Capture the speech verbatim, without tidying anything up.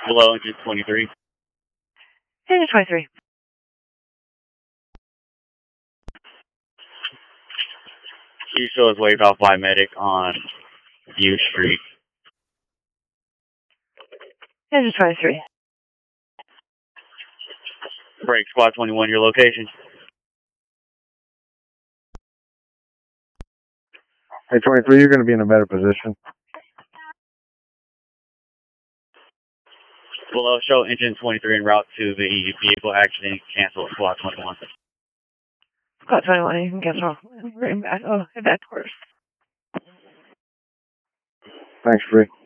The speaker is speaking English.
Below engine twenty-three. Engine twenty-three. You show is waved off by medic on View Street. Engine twenty-three. Break squad twenty-one, your location. Hey, twenty-three, you're going to be in a better position. Below, show engine twenty-three en route to the vehicle accident. Cancel squad twenty-one. Squad twenty-one, you can cancel. We're in back. Oh, head back towards. Thanks, Free.